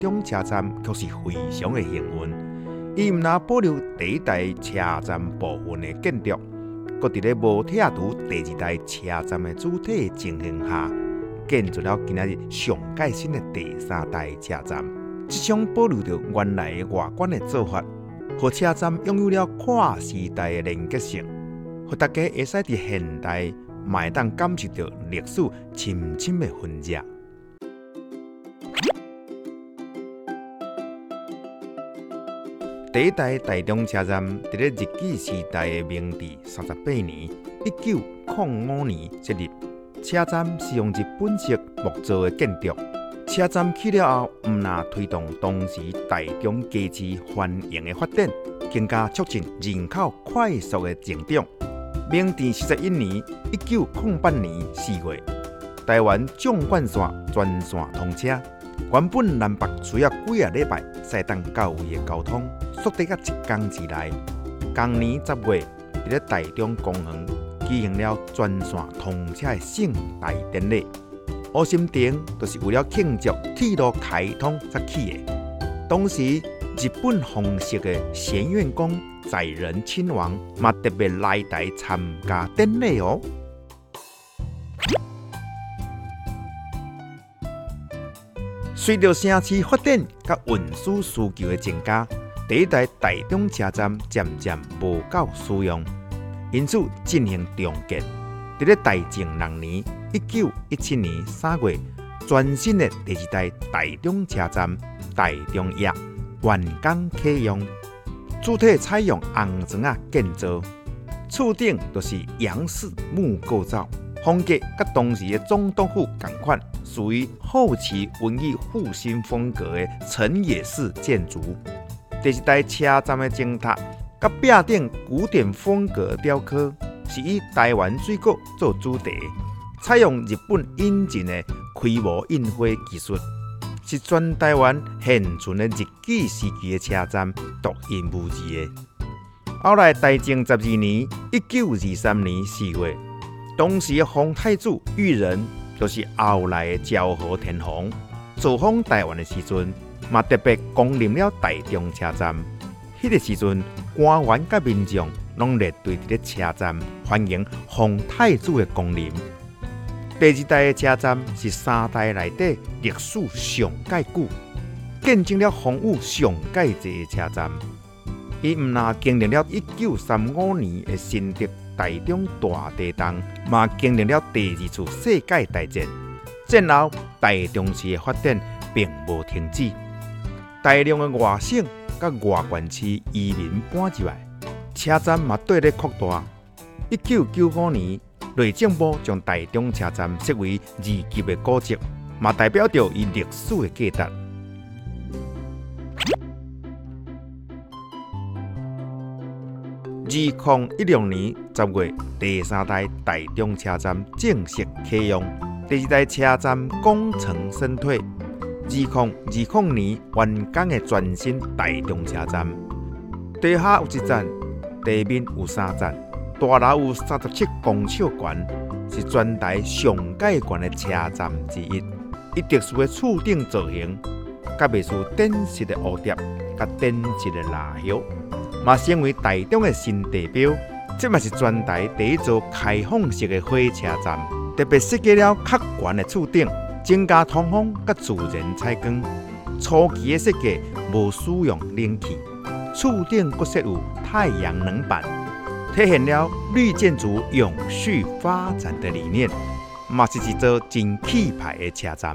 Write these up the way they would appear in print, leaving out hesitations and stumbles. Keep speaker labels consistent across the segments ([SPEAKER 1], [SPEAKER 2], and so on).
[SPEAKER 1] 中车站却是非常的幸运，伊毋但保留第一代车站部分的建筑，阁伫咧无拆除第二代车站的主体的情形下，建筑了今仔日上盖新的第三代车站。这种保留着原来的外观的做法，互车站拥有了跨时代的连结性，互大家会使伫现代嘛会当感受到历史深深的痕迹。第一代台中车站伫咧日据时代的明治38年（1905年）设立。车站是用日本式木造的建筑。车站起了后，毋但推动当时台中街市繁荣的发展，更加促进人口快速的增长。明治41年（1908年）4月，台湾纵贯线全线通车。原本南北需要几礼拜才当到位的交通，缩短到1工之内。同年10月，伫咧台中公园举行了全线通车的盛大典礼。乌心亭就是为了庆祝铁路开通才起的。当时日本皇室的咸院宫载仁亲王嘛特别来台参加典礼哦。随着城市发展甲运输需求的增加，第一代台中车站渐渐无够使用，因此进行重建。伫咧大正6年（1917年3月），全新的第二代台中车站台中驛完工启用，主体采用红砖仔建造，厝顶就是洋式木构造，风格甲当时的总督府同款，属于后期文艺复兴风格的城野式建筑。第一代车站的钟塔甲壁顶古典风格雕刻，是以台湾水果做主题，采用日本引进的开模印花技术，是全台湾现存的日据时期的车站独一无二的。后来大正12年（1923年4月），当时的皇太子裕仁，就是后来的昭和天皇，造访台湾的时阵，嘛特别光临了台中车站。迄个时阵，官员甲民众拢列队伫咧车站欢迎皇太子的光临。第二代的车站是3代内底历史上介久，见证了服务上介济的车站。伊毋但经历了1935年的新竹台中大地震，嘛经历了第2次世界大战。战后，台中市的发展并无停止，大量的外省甲外县市移民搬入来，车站嘛对咧扩大。1995年，内政部将台中车站设为2级的古迹，嘛代表着伊历史的价值。2016年10月，第3代台中车站正式启用，第2代车站工程升退。2020年完工的全新台中车站，地下有1站，地面有3站，大楼有37公尺悬，是全台上界悬的车站之一。伊特殊的厝顶造型，甲袂输典式的蝴蝶，甲典式的蜡叶，嘛成为台中的新地标。这嘛是全台第一座开放式的火车站，特别设计了较悬的厝顶，增加通风甲自然采光。初期的设计无使用冷气，厝顶阁设有太阳能板，体现了绿建筑永续发展的理念，嘛是一座真气派的车站。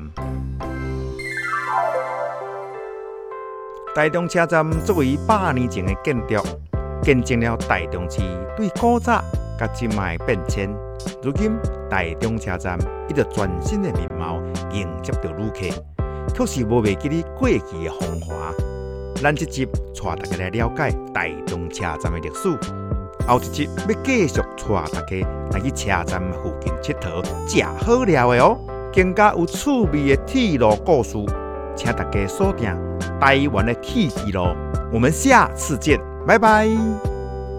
[SPEAKER 1] 台中车站作为100年前的建筑，见证了台中市对古早甲今卖变迁。如今台中车站伊着全新的面貌迎接着旅客，却是无袂记哩过去的风华。咱这集带大家来了解台中车站的历史，后一集要继续带大家来去车站附近佚佗，食好料的哦，更加有趣味的铁路故事，请大家锁定台湾的铁路。我们下次见，拜拜。